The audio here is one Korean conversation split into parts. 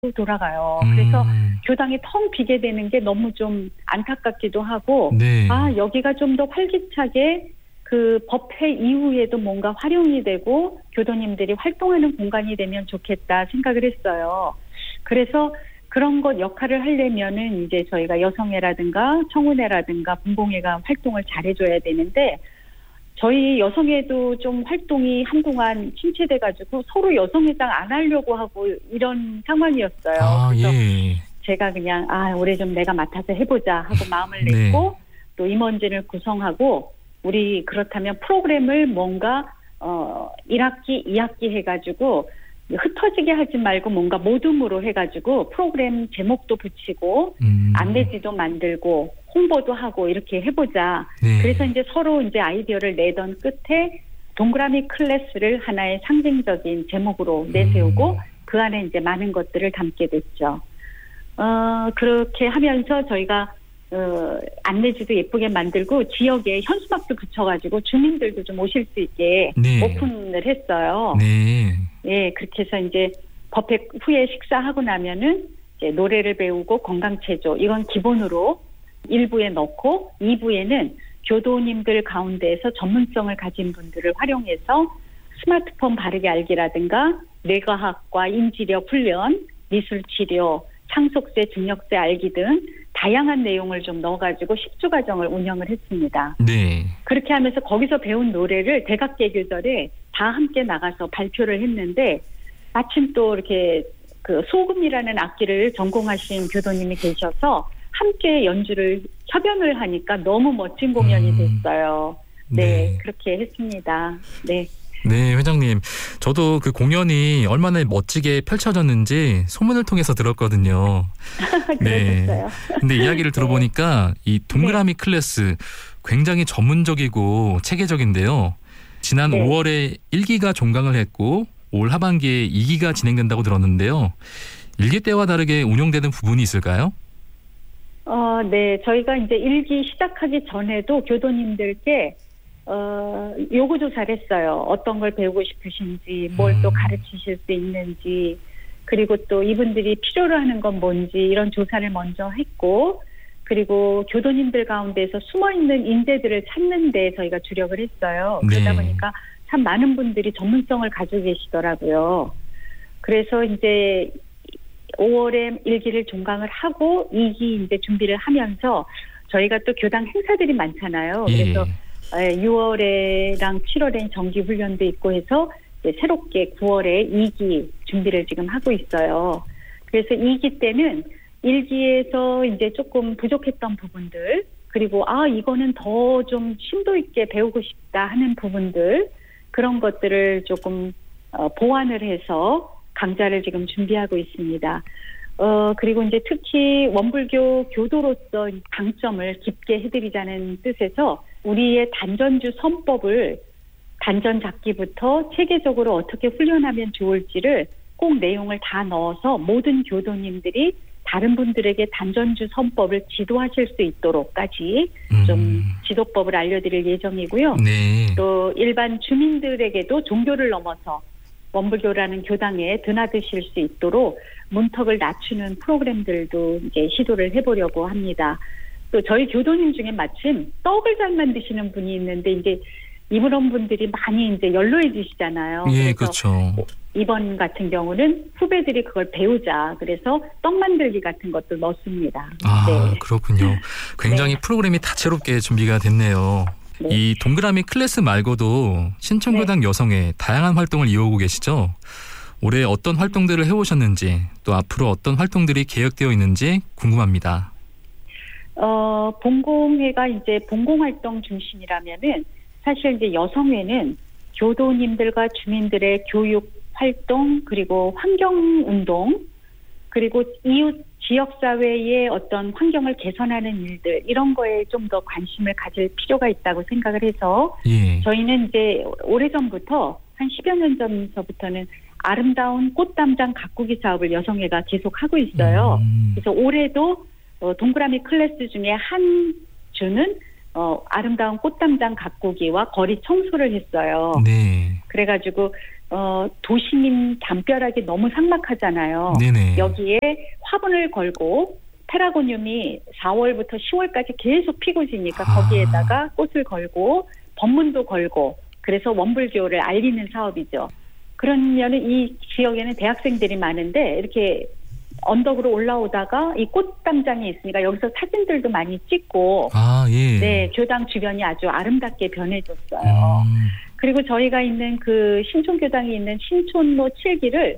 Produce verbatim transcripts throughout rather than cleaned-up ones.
돌아가요. 음. 그래서 교당이 텅 비게 되는 게 너무 좀 안타깝기도 하고, 네. 아, 여기가 좀 더 활기차게 그 법회 이후에도 뭔가 활용이 되고 교도님들이 활동하는 공간이 되면 좋겠다 생각을 했어요. 그래서 그런 것 역할을 하려면은 이제 저희가 여성회라든가 청운회라든가 분공회가 활동을 잘해줘야 되는데, 저희 여성회도 좀 활동이 한동안 침체돼가지고 서로 여성회장 안 하려고 하고 이런 상황이었어요. 아, 그래서 예. 제가 그냥 아 올해 좀 내가 맡아서 해보자 하고 마음을 네. 냈고, 또 임원진을 구성하고, 우리 그렇다면 프로그램을 뭔가 어 일 학기, 이 학기 해가지고 흩어지게 하지 말고 뭔가 모둠으로 해가지고 프로그램 제목도 붙이고 음. 안내지도 만들고 홍보도 하고 이렇게 해보자. 네. 그래서 이제 서로 이제 아이디어를 내던 끝에 동그라미 클래스를 하나의 상징적인 제목으로 내세우고 음. 그 안에 이제 많은 것들을 담게 됐죠. 어, 그렇게 하면서 저희가 어, 안내지도 예쁘게 만들고 지역에 현수막도 붙여가지고 주민들도 좀 오실 수 있게 네. 오픈을 했어요. 네. 예, 그렇게 해서 이제 법회 후에 식사하고 나면은 이제 노래를 배우고 건강체조, 이건 기본으로 일 부에 넣고, 이 부에는 교도님들 가운데에서 전문성을 가진 분들을 활용해서 스마트폰 바르게 알기라든가 뇌과학과 인지력 훈련, 미술치료, 상속세, 증여세 알기 등 다양한 내용을 좀 넣어가지고 십 주 과정을 운영을 했습니다. 네. 그렇게 하면서 거기서 배운 노래를 대각계교절에 다 함께 나가서 발표를 했는데, 마침 또 이렇게 그 소금이라는 악기를 전공하신 교도님이 계셔서 함께 연주를 협연을 하니까 너무 멋진 공연이 됐어요. 음. 네, 네. 그렇게 했습니다. 네. 네, 회장님. 저도 그 공연이 얼마나 멋지게 펼쳐졌는지 소문을 통해서 들었거든요. 네. 그러셨어요. 근데 이야기를 들어보니까 이 동그라미 클래스 굉장히 전문적이고 체계적인데요. 지난 네. 오월에 일 기가 종강을 했고 올 하반기에 이 기가 진행된다고 들었는데요. 일 기 때와 다르게 운영되는 부분이 있을까요? 어, 네. 저희가 이제 일 기 시작하기 전에도 교도님들께 어, 요구조사를 했어요. 어떤 걸 배우고 싶으신지, 뭘 또 음. 가르치실 수 있는지, 그리고 또 이분들이 필요로 하는 건 뭔지, 이런 조사를 먼저 했고, 그리고 교도님들 가운데서 숨어있는 인재들을 찾는 데 저희가 주력을 했어요. 그러다 네. 보니까 참 많은 분들이 전문성을 가지고 계시더라고요. 그래서 이제 오월에 일 기를 종강을 하고 이 기 이제 준비를 하면서 저희가 또 교당 행사들이 많잖아요. 그래서 예. 유월에랑 칠월에 정기 훈련도 있고 해서 이제 새롭게 구월에 이 기 준비를 지금 하고 있어요. 그래서 이 기 때는 일 기에서 이제 조금 부족했던 부분들, 그리고 아 이거는 더 좀 심도 있게 배우고 싶다 하는 부분들, 그런 것들을 조금 어, 보완을 해서 강좌를 지금 준비하고 있습니다. 어, 그리고 이제 특히 원불교 교도로서 강점을 깊게 해드리자는 뜻에서 우리의 단전주 선법을 단전 잡기부터 체계적으로 어떻게 훈련하면 좋을지를 꼭 내용을 다 넣어서 모든 교도님들이 다른 분들에게 단전주 선법을 지도하실 수 있도록까지 음. 좀 지도법을 알려드릴 예정이고요. 네. 또 일반 주민들에게도 종교를 넘어서 원불교라는 교당에 드나드실 수 있도록 문턱을 낮추는 프로그램들도 이제 시도를 해보려고 합니다. 또 저희 교도님 중에 마침 떡을 잘 만드시는 분이 있는데, 이제 이런 분들이 많이 이제 연로해지시잖아요. 예, 그래서 그렇죠. 이번 같은 경우는 후배들이 그걸 배우자, 그래서 떡 만들기 같은 것도 넣습니다. 아, 네. 그렇군요. 굉장히 네. 프로그램이 다채롭게 준비가 됐네요. 네. 이 동그라미 클래스 말고도 신천교당 여성의 다양한 활동을 이어오고 계시죠? 올해 어떤 활동들을 해오셨는지, 또 앞으로 어떤 활동들이 계획되어 있는지 궁금합니다. 어, 본공회가 이제 본공활동 중심이라면은 사실 이제 여성회는 교도님들과 주민들의 교육 활동, 그리고 환경운동, 그리고 이웃 지역사회의 어떤 환경을 개선하는 일들, 이런 거에 좀 더 관심을 가질 필요가 있다고 생각을 해서 예. 저희는 이제 오래전부터 한 십여 년 전서부터는 아름다운 꽃담장 가꾸기 사업을 여성회가 계속 하고 있어요. 음. 그래서 올해도 어, 동그라미 클래스 중에 한 주는 어, 아름다운 꽃담장 가꾸기와 거리 청소를 했어요. 네. 그래가지고 어, 도시님 담벼락이 너무 삭막하잖아요. 네네. 여기에 화분을 걸고 페라고늄이 사월부터 시월까지 계속 피고 지니까 아. 거기에다가 꽃을 걸고 법문도 걸고 그래서 원불교를 알리는 사업이죠. 그러면은 이 지역에는 대학생들이 많은데 이렇게 언덕으로 올라오다가 이 꽃담장이 있으니까 여기서 사진들도 많이 찍고 아, 예. 네, 교당 주변이 아주 아름답게 변해졌어요. 음. 그리고 저희가 있는 그 신촌교당이 있는 신촌로 칠 길을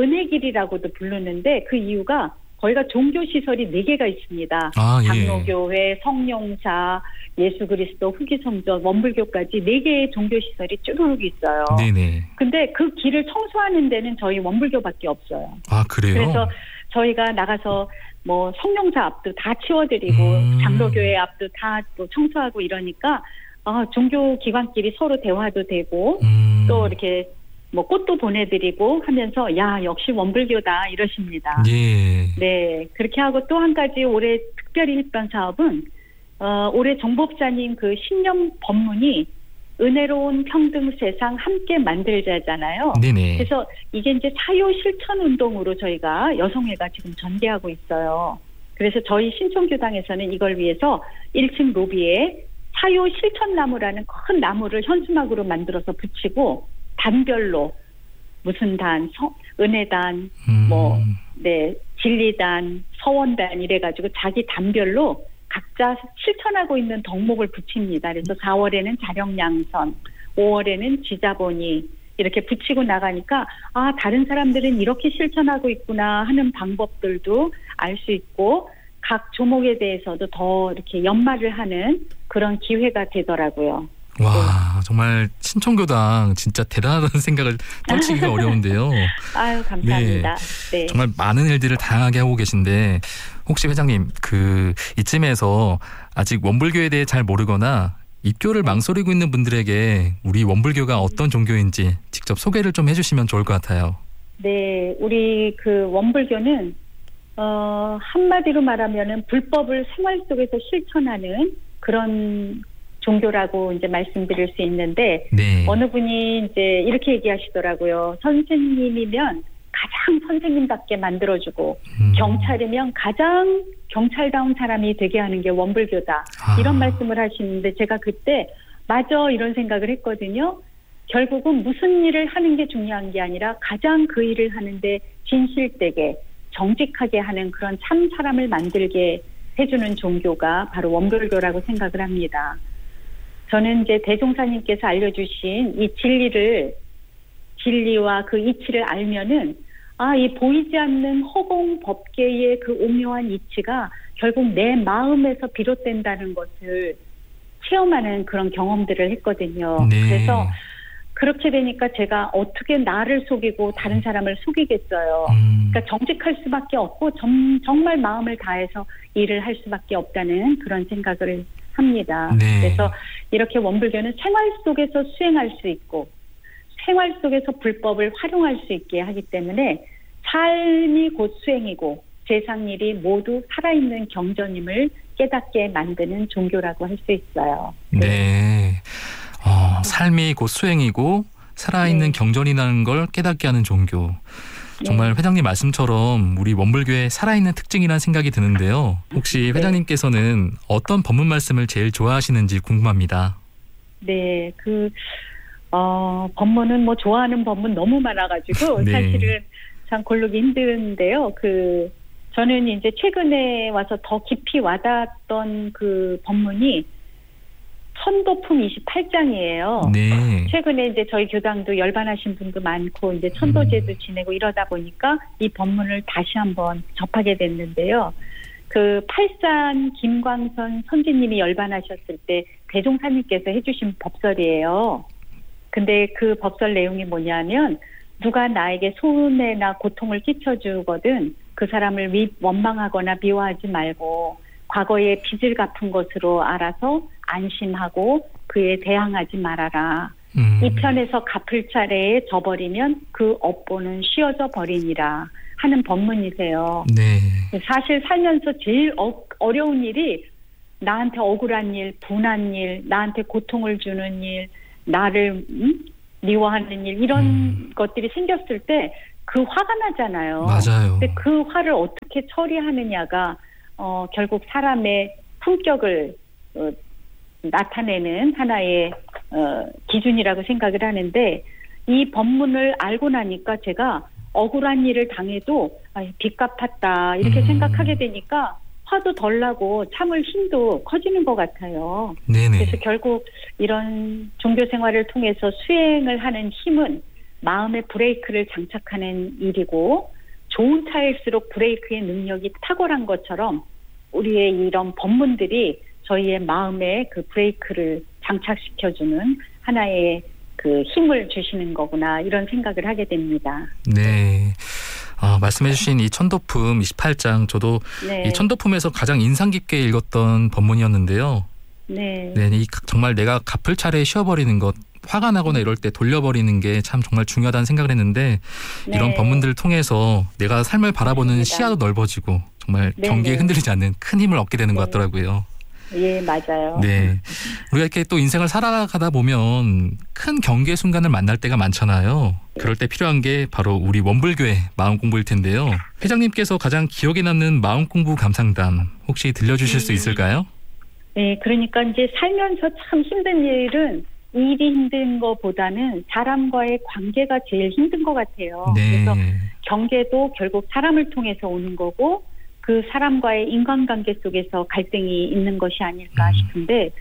은혜길이라고도 부르는데 그 이유가 거기가 종교시설이 네 개가 있습니다. 아, 예. 장로교회, 성령사, 예수그리스도, 후기성전, 원불교까지 네 개의 종교시설이 쭈루룩 있어요. 네네. 근데 그 길을 청소하는 데는 저희 원불교밖에 없어요. 아, 그래요? 그래서 저희가 나가서 뭐 성령사 앞도 다 치워드리고 음. 장로교회 앞도 다 또 청소하고 이러니까 아, 종교기관끼리 서로 대화도 되고 음. 또 이렇게 뭐 꽃도 보내드리고 하면서 야 역시 원불교다 이러십니다. 예. 네, 그렇게 하고 또 한 가지 올해 특별히 했던 사업은 어, 올해 정법사님 그 신년 법문이 은혜로운 평등 세상 함께 만들자잖아요. 네네. 그래서 이게 이제 사요 실천 운동으로 저희가 여성회가 지금 전개하고 있어요. 그래서 저희 신촌교당에서는 이걸 위해서 일 층 로비에 사요 실천나무라는 큰 나무를 현수막으로 만들어서 붙이고 단별로 무슨 단, 서, 은혜단, 음. 뭐, 네, 진리단, 서원단 이래가지고 자기 단별로 각자 실천하고 있는 덕목을 붙입니다. 그래서 사월에는 자력양선, 오월에는 지자본이 이렇게 붙이고 나가니까 아, 다른 사람들은 이렇게 실천하고 있구나 하는 방법들도 알 수 있고 각 조목에 대해서도 더 이렇게 연말을 하는 그런 기회가 되더라고요. 와, 정말 신촌교당 진짜 대단하다는 생각을 떨치기가 어려운데요. 아유, 감사합니다. 네. 정말 많은 일들을 다양하게 하고 계신데 혹시 회장님 그 이쯤에서 아직 원불교에 대해 잘 모르거나 입교를 망설이고 있는 분들에게 우리 원불교가 어떤 종교인지 직접 소개를 좀 해주시면 좋을 것 같아요. 네, 우리 그 원불교는 어, 한마디로 말하면은 불법을 생활 속에서 실천하는 그런 종교라고 이제 말씀드릴 수 있는데 네. 어느 분이 이제 이렇게 얘기하시더라고요. 선생님이면 가장 선생님답게 만들어주고 음. 경찰이면 가장 경찰다운 사람이 되게 하는 게 원불교다. 아. 이런 말씀을 하시는데 제가 그때 맞아 이런 생각을 했거든요. 결국은 무슨 일을 하는 게 중요한 게 아니라 가장 그 일을 하는데 진실되게 정직하게 하는 그런 참 사람을 만들게 해주는 종교가 바로 원불교라고 생각을 합니다. 저는 이제 대종사님께서 알려주신 이 진리를, 진리와 그 이치를 알면은, 아, 이 보이지 않는 허공 법계의 그 오묘한 이치가 결국 내 마음에서 비롯된다는 것을 체험하는 그런 경험들을 했거든요. 네. 그래서 그렇게 되니까 제가 어떻게 나를 속이고 다른 사람을 속이겠어요. 음. 그러니까 정직할 수밖에 없고 정, 정말 마음을 다해서 일을 할 수밖에 없다는 그런 생각을 합니다. 네. 그래서 이렇게 원불교는 생활 속에서 수행할 수 있고 생활 속에서 불법을 활용할 수 있게 하기 때문에 삶이 곧 수행이고 세상일이 모두 살아있는 경전임을 깨닫게 만드는 종교라고 할 수 있어요. 네. 네. 어, 삶이 곧 수행이고 살아있는 네. 경전이라는 걸 깨닫게 하는 종교. 정말 회장님 말씀처럼 우리 원불교의 살아있는 특징이라는 생각이 드는데요. 혹시 회장님께서는 어떤 법문 말씀을 제일 좋아하시는지 궁금합니다. 네, 그 어, 법문은 뭐 좋아하는 법문 너무 많아가지고 네. 사실은 참 고르기 힘든데요. 그 저는 이제 최근에 와서 더 깊이 와닿았던 그 법문이 천도품 이십팔 장이에요. 네. 최근에 이제 저희 교당도 열반하신 분도 많고 이제 천도제도 지내고 이러다 보니까 이 법문을 다시 한번 접하게 됐는데요. 그 팔산 김광선 선지님이 열반하셨을 때 대종사님께서 해주신 법설이에요. 근데 그 법설 내용이 뭐냐면 누가 나에게 손해나 고통을 끼쳐주거든 그 사람을 미, 원망하거나 미워하지 말고 과거의 빚을 갚은 것으로 알아서 안심하고 그에 대항하지 말아라. 음. 이 편에서 갚을 차례에 져버리면 그 업보는 쉬어져 버리니라 하는 법문이세요. 네. 사실 살면서 제일 어, 어려운 일이 나한테 억울한 일, 분한 일, 나한테 고통을 주는 일, 나를 음? 미워하는 일 이런 음. 것들이 생겼을 때 그 화가 나잖아요. 맞아요. 근데 그 화를 어떻게 처리하느냐가 어, 결국 사람의 품격을 어, 나타내는 하나의 어, 기준이라고 생각을 하는데 이 법문을 알고 나니까 제가 억울한 일을 당해도 아, 빚 갚았다 이렇게 음. 생각하게 되니까 화도 덜 나고 참을 힘도 커지는 것 같아요. 네네. 그래서 결국 이런 종교 생활을 통해서 수행을 하는 힘은 마음의 브레이크를 장착하는 일이고 좋은 차일수록 브레이크의 능력이 탁월한 것처럼 우리의 이런 법문들이 저희의 마음에 그 브레이크를 장착시켜주는 하나의 그 힘을 주시는 거구나 이런 생각을 하게 됩니다. 네. 아, 말씀해주신 이 천도품 이십팔 장 저도 네. 이 천도품에서 가장 인상 깊게 읽었던 법문이었는데요. 네. 네, 이 정말 내가 갚을 차례에 쉬어버리는 것, 화가 나거나 이럴 때 돌려버리는 게 참 정말 중요하다는 생각을 했는데 네. 이런 법문들을 통해서 내가 삶을 바라보는 맞습니다. 시야도 넓어지고 정말 네, 경계에 네. 흔들리지 않는 큰 힘을 얻게 되는 것 네. 같더라고요. 예, 맞아요. 네, 우리가 이렇게 또 인생을 살아가다 보면 큰 경계 순간을 만날 때가 많잖아요. 그럴 때 필요한 게 바로 우리 원불교의 마음 공부일 텐데요. 회장님께서 가장 기억에 남는 마음 공부 감상담 혹시 들려주실 수 있을까요? 네, 그러니까 이제 살면서 참 힘든 일은 일이 힘든 것보다는 사람과의 관계가 제일 힘든 것 같아요. 네. 그래서 경계도 결국 사람을 통해서 오는 거고 그 사람과의 인간관계 속에서 갈등이 있는 것이 아닐까 음. 싶은데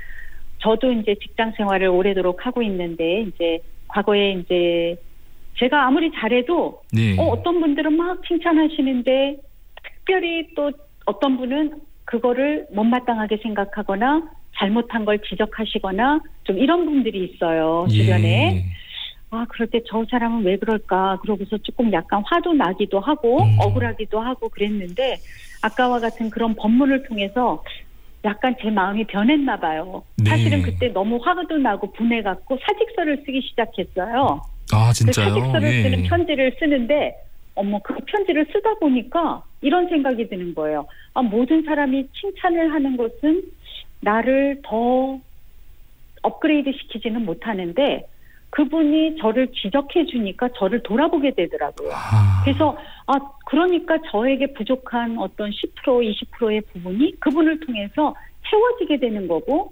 저도 이제 직장 생활을 오래도록 하고 있는데 이제 과거에 이제 제가 아무리 잘해도 네. 어, 어떤 분들은 막 칭찬하시는데 특별히 또 어떤 분은 그거를 못마땅하게 생각하거나 잘못한 걸 지적하시거나 좀 이런 분들이 있어요. 주변에. 예. 아, 그럴 때 저 사람은 왜 그럴까? 그러고서 조금 약간 화도 나기도 하고 음. 억울하기도 하고 그랬는데 아까와 같은 그런 법문을 통해서 약간 제 마음이 변했나 봐요. 네. 사실은 그때 너무 화도 나고 분해갖고 사직서를 쓰기 시작했어요. 아, 그 진짜요? 사직서를 예. 쓰는 편지를 쓰는데 어머 그 편지를 쓰다 보니까 이런 생각이 드는 거예요. 아, 모든 사람이 칭찬을 하는 것은 나를 더 업그레이드 시키지는 못하는데 그분이 저를 지적해 주니까 저를 돌아보게 되더라고요. 아. 그래서 아 그러니까 저에게 부족한 어떤 십 퍼센트 이십 퍼센트의 부분이 그분을 통해서 채워지게 되는 거고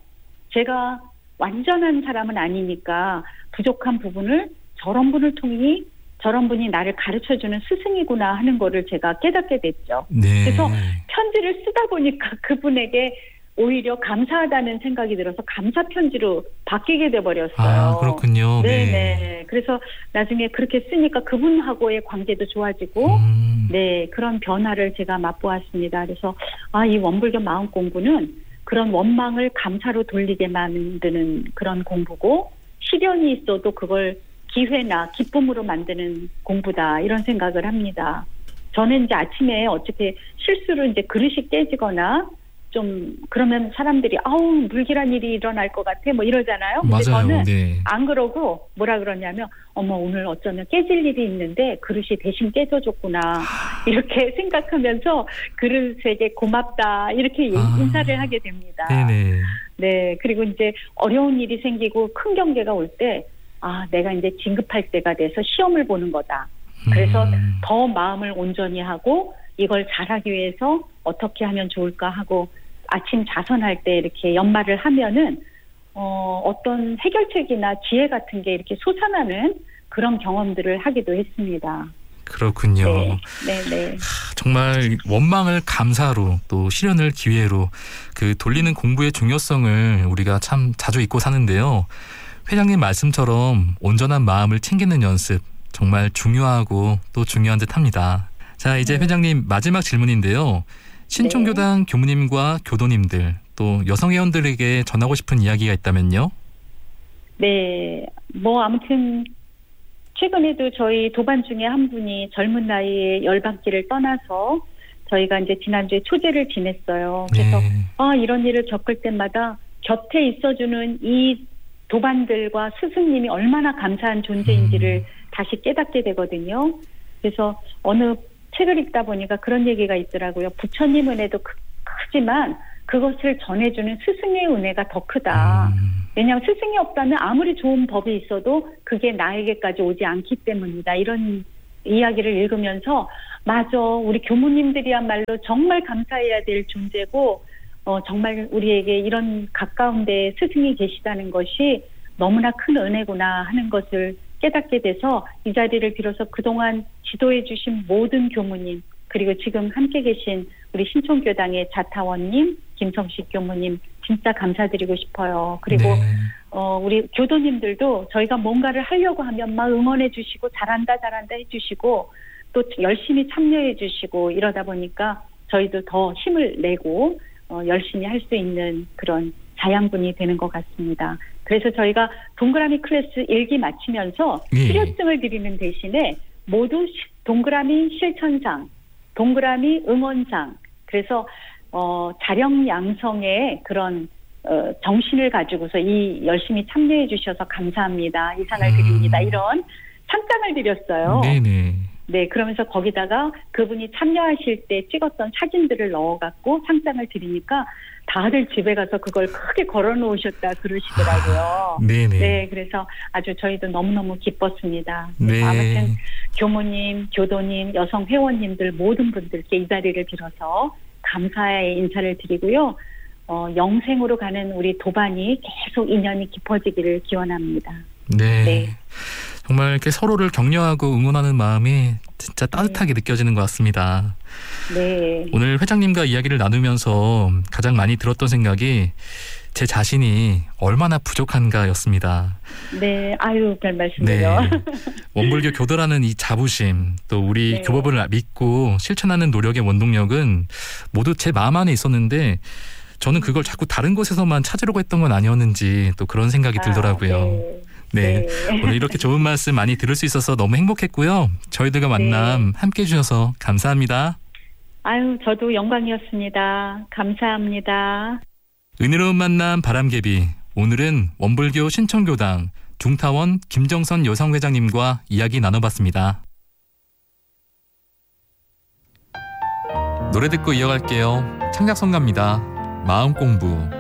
제가 완전한 사람은 아니니까 부족한 부분을 저런 분을 통해 저런 분이 나를 가르쳐주는 스승이구나 하는 거를 제가 깨닫게 됐죠. 네. 그래서 편지를 쓰다 보니까 그분에게 오히려 감사하다는 생각이 들어서 감사 편지로 바뀌게 돼버렸어요. 아, 그렇군요. 네네. 네. 그래서 나중에 그렇게 쓰니까 그분하고의 관계도 좋아지고, 음. 네 그런 변화를 제가 맛보았습니다. 그래서 아, 이 원불교 마음 공부는 그런 원망을 감사로 돌리게 만드는 그런 공부고 시련이 있어도 그걸 기회나 기쁨으로 만드는 공부다 이런 생각을 합니다. 저는 이제 아침에 어떻게 실수로 이제 그릇이 깨지거나 좀 그러면 사람들이 아우 물길한 일이 일어날 것 같아 뭐 이러잖아요. 근데 맞아요. 저는 네. 안 그러고 뭐라 그러냐면 어머 오늘 어쩌면 깨질 일이 있는데 그릇이 대신 깨져줬구나 이렇게 생각하면서 그릇에게 고맙다 이렇게 아. 인사를 하게 됩니다. 네네. 네 그리고 이제 어려운 일이 생기고 큰 경계가 올 때 아 내가 이제 진급할 때가 돼서 시험을 보는 거다. 그래서 음. 더 마음을 온전히 하고 이걸 잘하기 위해서 어떻게 하면 좋을까 하고 아침 자선할 때 이렇게 연말을 하면은 어, 어떤 해결책이나 지혜 같은 게 이렇게 솟아나는 그런 경험들을 하기도 했습니다. 그렇군요. 네, 네, 네. 정말 원망을 감사로 또 시련을 기회로 그 돌리는 공부의 중요성을 우리가 참 자주 잊고 사는데요. 회장님 말씀처럼 온전한 마음을 챙기는 연습 정말 중요하고 또 중요한 듯합니다. 자, 이제 네. 회장님 마지막 질문인데요. 신촌교당 교무님과 교도님들 또 여성 회원들에게 전하고 싶은 이야기가 있다면요? 네, 뭐 아무튼 최근에도 저희 도반 중에 한 분이 젊은 나이에 열반기를 떠나서 저희가 이제 지난주에 초제를 지냈어요. 그래서 네. 아 이런 일을 겪을 때마다 곁에 있어주는 이 도반들과 스승님이 얼마나 감사한 존재인지를 음. 다시 깨닫게 되거든요. 그래서 어느 책을 읽다 보니까 그런 얘기가 있더라고요. 부처님 은혜도 크, 크지만 그것을 전해주는 스승의 은혜가 더 크다. 음. 왜냐하면 스승이 없다면 아무리 좋은 법이 있어도 그게 나에게까지 오지 않기 때문이다. 이런 이야기를 읽으면서 맞아. 우리 교무님들이야말로 정말 감사해야 될 존재고 어, 정말 우리에게 이런 가까운 데 스승이 계시다는 것이 너무나 큰 은혜구나 하는 것을 깨닫게 돼서 이 자리를 빌어서 그동안 지도해 주신 모든 교무님 그리고 지금 함께 계신 우리 신촌교당의 자타원님, 김성식 교무님 진짜 감사드리고 싶어요. 그리고 네. 어, 우리 교도님들도 저희가 뭔가를 하려고 하면 막 응원해 주시고 잘한다 잘한다 해주시고 또 열심히 참여해 주시고 이러다 보니까 저희도 더 힘을 내고 어, 열심히 할 수 있는 그런 자양분이 되는 것 같습니다. 그래서 저희가 동그라미 클래스 일 기 마치면서 예. 수료증을 드리는 대신에 모두 동그라미 실천상, 동그라미 응원상 그래서 어, 자령 양성의 그런 어, 정신을 가지고서 이 열심히 참여해 주셔서 감사합니다. 이 상을 음. 드립니다. 이런 상장을 드렸어요. 네네. 네, 그러면서 거기다가 그분이 참여하실 때 찍었던 사진들을 넣어갖고 상장을 드리니까 다들 집에 가서 그걸 크게 걸어놓으셨다 그러시더라고요. 네네. 네, 그래서 아주 저희도 너무너무 기뻤습니다. 네. 아무튼 교무님, 교도님, 여성 회원님들 모든 분들께 이 자리를 빌어서 감사의 인사를 드리고요. 어, 영생으로 가는 우리 도반이 계속 인연이 깊어지기를 기원합니다. 네. 네. 정말 이렇게 서로를 격려하고 응원하는 마음이 진짜 따뜻하게 네. 느껴지는 것 같습니다. 네. 오늘 회장님과 이야기를 나누면서 가장 많이 들었던 생각이 제 자신이 얼마나 부족한가였습니다. 네, 아유, 별 말씀을요. 네. 원불교 교도라는 이 자부심, 또 우리 네. 교법을 믿고 실천하는 노력의 원동력은 모두 제 마음 안에 있었는데 저는 그걸 자꾸 다른 곳에서만 찾으려고 했던 건 아니었는지 또 그런 생각이 들더라고요. 아, 네. 네. 네. 오늘 이렇게 좋은 말씀 많이 들을 수 있어서 너무 행복했고요. 저희들과 만남 네. 함께 해주셔서 감사합니다. 아유, 저도 영광이었습니다. 감사합니다. 은혜로운 만남 바람개비. 오늘은 원불교 신천교당 중타원 김정선 여성회장님과 이야기 나눠봤습니다. 노래 듣고 이어갈게요. 창작성가입니다. 마음공부.